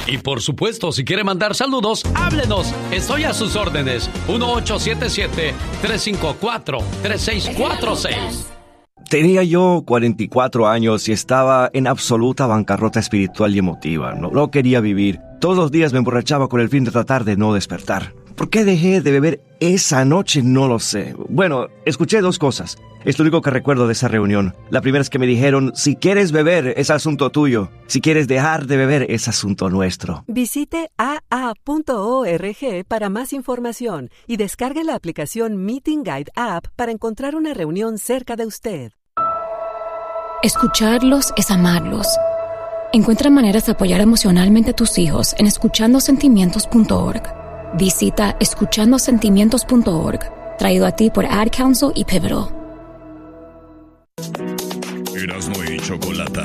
Y por supuesto, si quiere mandar saludos, háblenos. Estoy a sus órdenes. 1877-354-3646. Tenía yo 44 años y estaba en absoluta bancarrota espiritual y emotiva. No quería vivir. Todos los días me emborrachaba con el fin de tratar de no despertar. ¿Por qué dejé de beber esa noche? No lo sé. Bueno, escuché dos cosas. Es lo único que recuerdo de esa reunión. La primera es que me dijeron, si quieres beber, es asunto tuyo. Si quieres dejar de beber, es asunto nuestro. Visite aa.org para más información y descargue la aplicación Meeting Guide App para encontrar una reunión cerca de usted. Escucharlos es amarlos. Encuentra maneras de apoyar emocionalmente a tus hijos en escuchandosentimientos.org. Visita escuchandosentimientos.org, traído a ti por Ad Council y Pivotal. Erasmo y Chocolata,